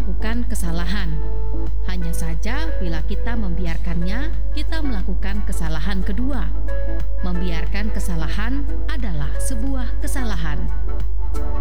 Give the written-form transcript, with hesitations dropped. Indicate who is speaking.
Speaker 1: melakukan kesalahan. Hanya saja bila kita membiarkannya, kita melakukan kesalahan kedua. Membiarkan kesalahan adalah sebuah kesalahan.